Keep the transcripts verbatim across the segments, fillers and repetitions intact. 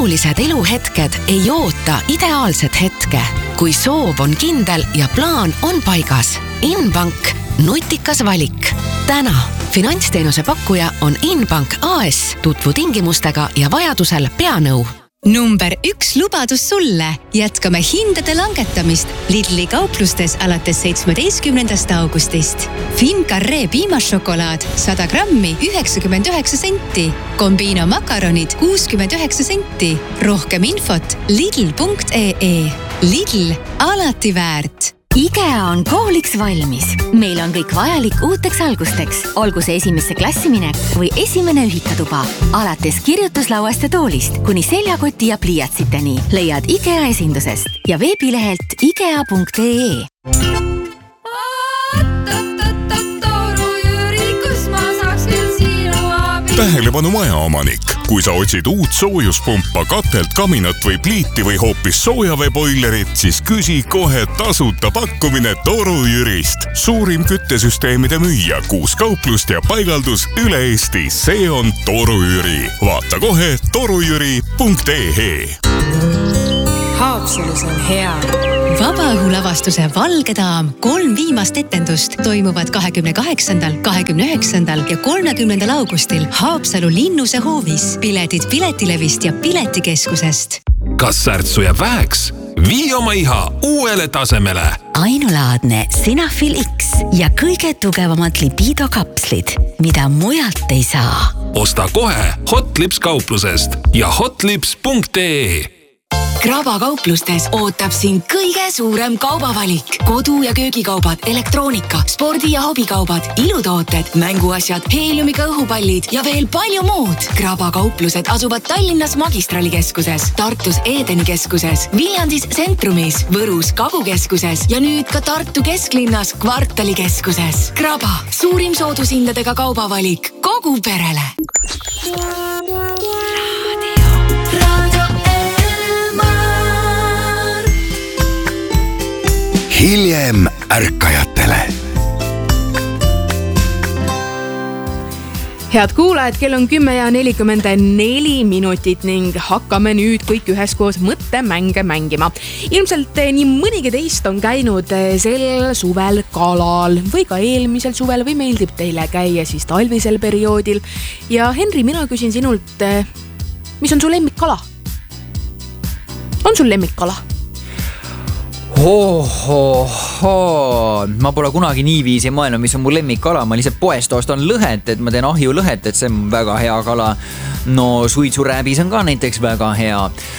olulised eluhetked ei oota ideaalset hetke. Kui soov on kindel ja plaan on paigas. Inbank, nutikas valik. Täna finantsteenuse pakkuja on Inbank A S. Tutvu tingimustega ja vajadusel peanõu. Number üks lubadus sulle. Jätkame hindade langetamist Lidli kauplustes alates seitsmeteistkümnendast augustist. Fincarré piimasšokolaad sada grammi üheksakümmend üheksa senti. Combino makaronid kuuskümmend üheksa senti. Rohkem infot lidl punkt ee. Lidl, alati väärt. IKEA on kooliks valmis. Meil on kõik vajalik uuteks algusteks. Olgu see esimesse klassiminek või esimene ühikatuba. Alates kirjutuslauast ja toolist kuni seljakoti ja pliiatsiteni leiad IKEA esindusest ja veebilehelt ikea punkt ee. Tähelepanu majaomanik. Kui sa otsid uut soojuspumpa, katelt, kaminat või pliiti või hoopis soojaveeboilerit, siis küsi kohe tasuta pakkumine Toru Jürist. Suurim küttesüsteemide müüja, kuus kauplust ja paigaldus üle Eesti. See on Toru Jüri. Vaata kohe torujüri punkt ee. Haapsalus on hea. Vabaõhulavastuse Valge daam kolm viimast etendust toimuvad kahekümne kaheksandal, kahekümne üheksandal ja kolmekümnendal augustil Haapsalu Linnuse hoovis. Piletid Piletilevist ja Piletikeskusest. Kas särtsu jääb väheks? Vii oma iha uuele tasemele. Ainulaadne Sinafil X ja kõige tugevamad libido kapslid, mida mujalt ei saa. Osta kohe Hotlips kauplusest ja hotlips punkt ee. Graba kauplustes ootab siin kõige suurem kaubavalik. Kodu- ja köögikaubad, elektroonika, spordi- ja hobikaubad, ilutooted, mänguasjad, heeliumiga õhupallid ja veel palju muud. Graba kauplused asuvad Tallinnas Magistralikeskuses, Tartus Edeni keskuses, Viljandis Centrumis, Võrus Kagukeskuses ja nüüd ka Tartu kesklinnas Kvartalikeskuses. Graba, suurim soodushindadega kaubavalik kogu perele. Hiljem ärkajatele. Head kuulajad, kell on kümme ja nelikümmend neli minutit ning hakkame nüüd kõik üheskoos mõttemänge mängima. Ilmselt nii mõnigi teist on käinud sel suvel kalal või ka eelmisel suvel või meeldib teile käia siis talvisel perioodil. Ja Henri, mina küsin sinult, mis on su lemmikkala? On sul lemmikkala? Ohohoo, ma pole kunagi nii viisi mõelnud, mis on mu lemmikala. Ma lihtsalt poest ostan lõhet, et ma teen ahju lõhet, et see on väga hea kala. No suitsurääbis on ka näiteks väga hea.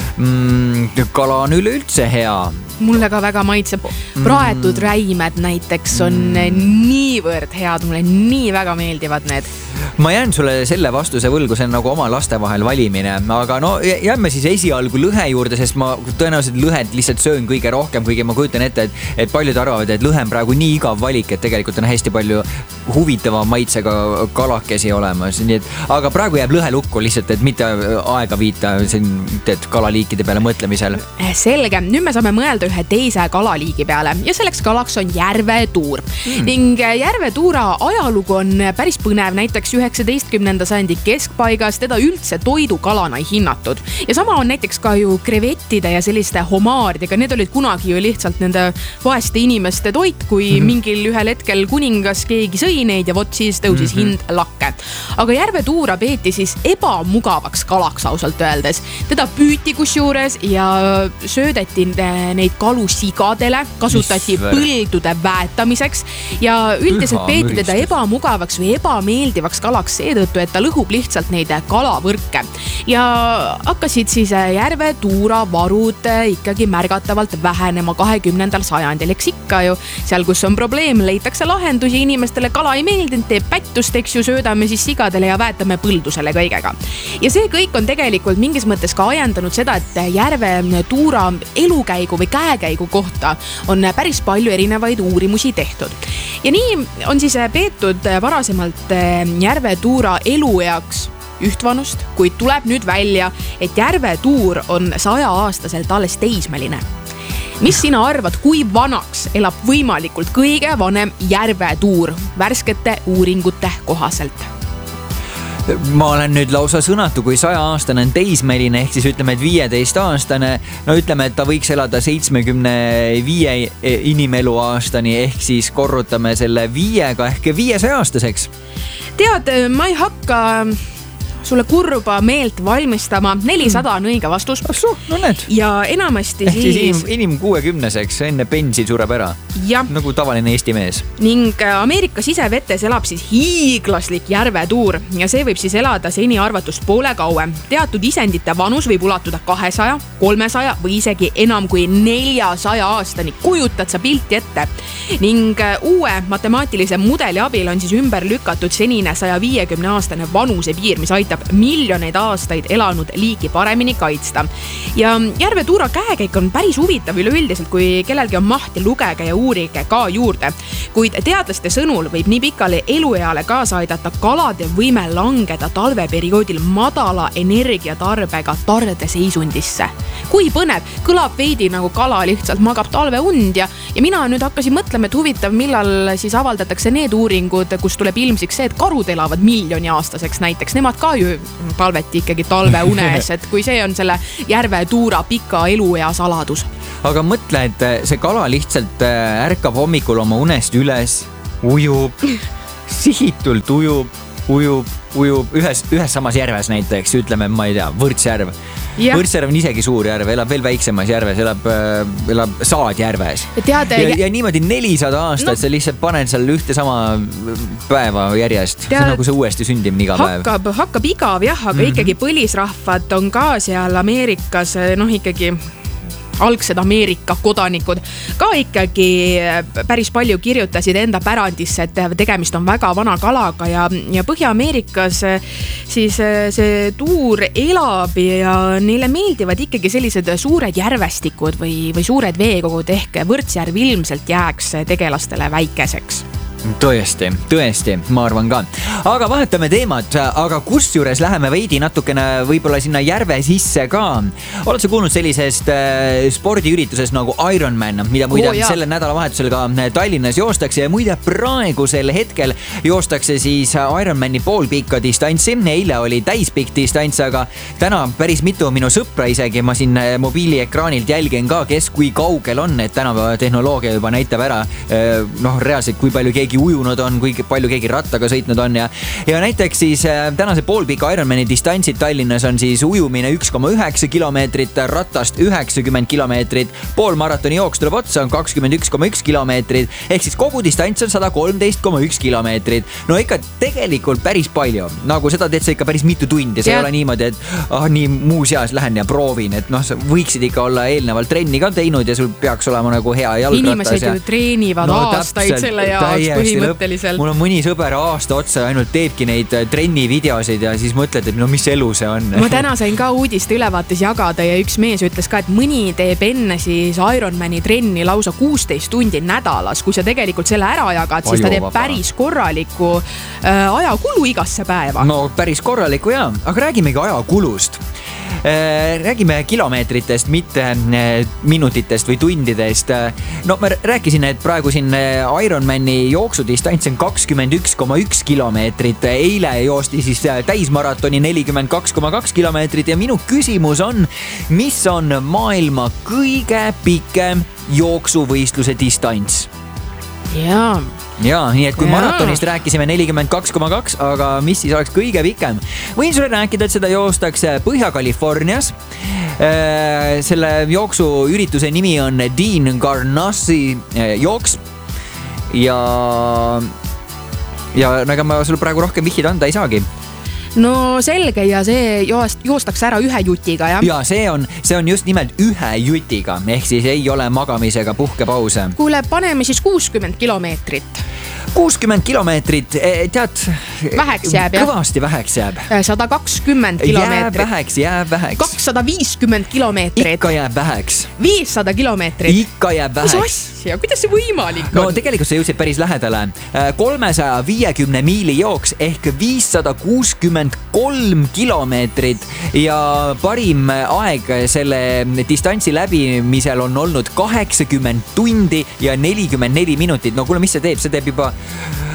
Mm, kala on üleüldse hea. Mulle ka väga maitseb. Praetud räimed näiteks on niivõrd head. Mulle nii väga meeldivad need. Ma jään sulle selle vastuse võlgu, see on nagu oma laste vahel valimine. Aga no jääme siis esialgu lõhe juurde, sest ma tõenäoliselt lõhet lihtsalt söön kõige rohkem, kuigi ma kujutan ette, et, et paljud arvavad, et lõhe on praegu nii igav valik, et tegelikult on hästi palju huvitava maitsega kalakesi olemas. Nii et, aga praegu jääb lõhe lukku lihtsalt, et mitte aega viita et kalaliikide peale mõtlemisel. Selge, nüüd me saame mõelda ühe teise kalaliigi peale ja selleks kalaks on järvetuur. Hmm. Ning järvetuura ajalugu on päris põnev, näiteks üheksateistkümnenda sajandi keskpaigas teda üldse toidukalana ei hinnatud. Ja sama on näiteks ka ju krevettide ja selliste homaaridega. Need olid kunagi ju lihtsalt nende vaeste inimeste toit, kui mm-hmm. mingil ühel hetkel kuningas keegi sõi neid ja vot siis tõusis mm-hmm. hind lakke. Aga järvetuura peeti siis ebamugavaks kalaks ausalt öeldes. Teda püüti kusjuures ja söödeti neid kalu sigadele, kasutati põldude väetamiseks ja üldiselt peeti teda ebamugavaks või ebameeldivaks kalaks seetõttu, et ta lõhub lihtsalt neid kalavõrke. Ja hakkasid siis järvetuura varud ikkagi märgatavalt vähenema kahekümnendal sajandil. Eks ikka ju seal, kus on probleem, leitakse lahendusi, inimestele kala ei meeldinud, teeb pättust, eks ju, söödame siis sigadele ja väetame põldusele kõigega. Ja see kõik on tegelikult mingis mõttes ka ajendanud seda, et järvetuura elukäigu või käekäigu kohta on päris palju erinevaid uurimusi tehtud. Ja nii on siis peetud varasemalt järvetuura elueaks ühtvanust, kuid tuleb nüüd välja, et järvetuur on saja aastaselt alles teismeline. Mis sina arvad, kui vanaks elab võimalikult kõige vanem järvetuur värskete uuringute kohaselt? ma olen nüüd lausa sõnatu, kui saja aastane on teismeline, ehk siis ütleme, et viieteist aastane, no ütleme, et ta võiks elada seitsmekümne viie inimelu aastani, ehk siis korrutame selle viiega ehk viiesaja aastaseks. Tead, ma ei hakka sulle kurba meelt valmistama, nelisada on õige vastus. No need. Ja enamasti ehk siis siis... inim, inim kuuekümneseks enne pensi sureb ära. Ja. Nagu tavaline Eesti mees. Ning Ameerika sisevetes elab siis hiiglaslik järvetuur ja see võib siis elada seni arvatust poole kauem. Teatud isendite vanus võib ulatuda kahesaja, kolmesaja või isegi enam kui neljasaja aastani. Kujutad sa pilti ette. Ning uue matemaatilise mudeli abil on siis ümber lükatud senine saja viiekümne aastane vanuse piir, mis aitab miljoneid aastaid elanud liiki paremini kaitsta. Ja järvetuura käekäik on päris huvitav üleüldiselt, kui kellelgi on mahti, lugege ja uurige ka juurde. Kuid teadlaste sõnul võib nii pikale elueale kaasa aidata kalade võime langeda talveperioodil madala energiatarbega tardeseisundisse. Kui põnev, kõlab veidi nagu kala lihtsalt magab talveund ja, ja mina nüüd hakkasin mõtlema, et huvitav, millal siis avaldatakse need uuringud, kus tuleb ilmsiks see, et karud elavad miljoni aastaseks näiteks. Nemad ka ju talveti ikkagi talveunes, et kui see on selle järvetuura pika eluea saladus. Aga mõtle, et see kala lihtsalt ärkab hommikul oma unest üles, ujub, sihitult ujub, ujub, ujub ühes, ühes samas järves näiteks, ütleme, ma ei tea, Võrtsjärv. Ja. Võrtsjärv on isegi suur järv, elab veel väiksemas järves, elab, elab Saadjärves. Teade, ja, ja niimoodi nelisada aastat no. Sa lihtsalt paned seal ühte sama päeva järjest. Tead, see on nagu see uuesti sündimine iga päev. Hakkab, hakkab igav jah, aga mm-hmm. ikkagi põlisrahvad on ka seal Ameerikas, noh ikkagi algsed Ameerika kodanikud ka ikkagi päris palju kirjutasid enda pärandisse, et tegemist on väga vana kalaga ja, ja Põhja-Ameerikas siis see tuur elab ja neile meeldivad ikkagi sellised suured järvestikud või, või suured veekogud ehk Võrtsjärv ilmselt jääks tegelastele väikeseks. Tõesti, tõesti, ma arvan ka. Aga vahetame teemat, aga kus juures läheme veidi natukene võib-olla sinna järve sisse ka. Oled sa kuulnud sellisest äh, spordiüritusest nagu Ironman, mida muide oh, selle nädalavahetusel ka Tallinnas joostakse ja muide praegusel hetkel joostakse siis Ironmani poolpikka distantsi. Eile oli täispikk distants, aga täna päris mitu minu sõpra isegi, ma siin mobiiliekraanilt jälgin ka, kes kui kaugel on, et tänapäeva tehnoloogia juba näitab ära äh, noh, reaalselt kui palju keegi ujunud on, kui palju keegi rattaga sõitnud on ja, ja näiteks siis äh, tänase poolpika Ironmani distantsid Tallinnas on siis ujumine üks koma üheksa kilomeetrit, ratast üheksakümmend kilomeetrit, poolmaratoni jooks tuleb otsa on kakskümmend üks koma üks kilomeetrit, ehk siis kogu distants on sada kolmteist koma üks kilomeetrit. No ikka tegelikult päris palju, nagu seda teed sa ikka päris mitu tundi, see ei ole niimoodi, et ah, nii muuseas lähen ja proovin, et noh, sa võiksid ikka olla eelnevalt trenni ka teinud ja sul peaks olema nagu hea jalgratas. Inimesed ju treenivad no, aastaid täpselt, selle jaoks põhimõtteliselt. Mul on mõni sõber aasta otsa ainult teebki neid trennivideosid ja siis mõtled, et no mis elu see on. Ma täna sain ka uudiste ülevaates jagada ja üks mees ütles ka, et mõni teeb enne siis Ironmani trenni lausa kuusteist tundi nädalas, kui sa tegelikult selle ära jagad, siis ta teeb päris korraliku äh, ajakulu igasse päeva. No päris korraliku jaa, aga räägimegi ajakulust. Räägime kilomeetritest, mitte minutitest või tundidest. No ma rääkisin, et praegu siin Ironmani jooksudistants on kakskümmend üks koma üks kilomeetrit. Eile joosti siis täismaratoni nelikümmend kaks koma kaks kilomeetrit ja minu küsimus on, mis on maailma kõige pikem jooksuvõistluse distants? Jaa. Jaa, nii et kui maratonist rääkisime nelikümmend kaks koma kaks, aga mis siis oleks kõige pikem? Võin sulle rääkida, et seda joostakse Põhja-Californias. Selle jooksu ürituse nimi on Dean Karnassi jooks. Ja, ja ega ma sulle praegu rohkem vihjid anda ei saagi. No selge ja see joost, joostaks ära ühe jutiga, jah? Ja see on, see on just nimelt ühe jutiga, ehk siis ei ole magamisega puhkepause. Kuule, paneme siis kuuskümmend kilomeetrit. kuuskümmend kilomeetrit, tead, väheks jääb, jah? Kõvasti väheks jääb. sada kakskümmend kilomeetrit. Jääb väheks, jääb väheks. kakssada viiskümmend kilomeetrit. Ikka jääb väheks. viissada kilomeetrit. Ikka jääb väheks. Mis asja, kuidas see võimalik on? No tegelikult sa jõudsid päris lähedale. kolmesaja viiekümne miili jooks ehk viissada kuuskümmend kolm kilomeetrit ja parim aeg selle distantsi läbimisel on olnud kaheksakümmend tundi ja nelikümmend neli minutit. No kuule, mis see teeb? See teeb juba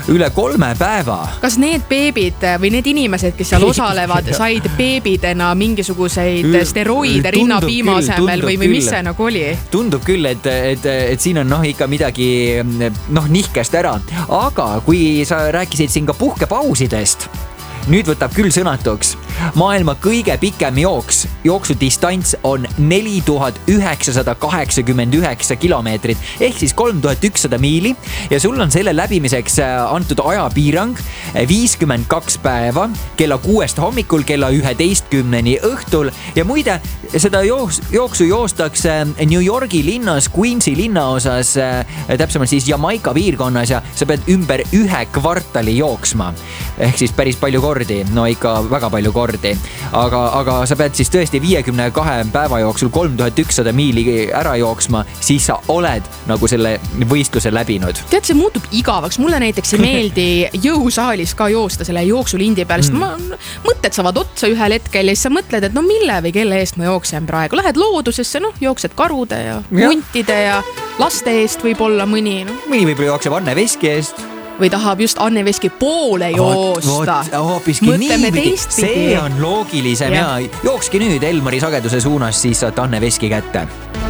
üle kolme päeva. Kas need beebid või need inimesed, kes seal osalevad, said beebidena mingisuguseid steroide rinnapiima asemel või, või mis see nagu oli? Tundub küll, et, et, et siin on noh ikka midagi noh nihkest ära, aga kui sa rääkisid siin ka puhkepausidest, nüüd võtab küll sõnatuks. Maailma kõige pikem jooks, jooksudistants on neli tuhat üheksasada kaheksakümmend üheksa kilomeetrit ehk siis kolm tuhat ükssada miili ja sul on selle läbimiseks antud ajapiirang viiskümmend kaks päeva kella kuuest hommikul kella üheteistkümneni õhtul ja muide, seda jooks, jooksu joostakse New Yorgi linnas, Queensi linnaosas, täpsemalt siis Jamaica piirkonnas ja sa pead ümber ühe kvartali jooksma ehk siis päris palju kordi, no ikka väga palju kordi. Aga, aga sa pead siis tõesti viiekümne kahe päeva jooksul kolm tuhat ükssada miili ära jooksma, siis sa oled nagu selle võistluse läbinud. Tead, see muutub igavaks. Mulle näiteks ei meeldi jõusaalis ka joosta selle jooksulindi peal, sest ma, mõtted saavad otsa ühel hetkel ja siis sa mõtled, et no mille või kelle eest ma jooksen praegu. Lähed loodusesse, noh, jooksed karude ja huntide ja laste eest võib olla mõni. No. Mõni võib-olla jookseb Anne Veski eest. Või tahab just Anne Veski poole joosta. Mõtleme teistpidi. See on loogilisem ja, ja jookski nüüd Elmari sageduse suunas, siis saad Anne Veski kätte.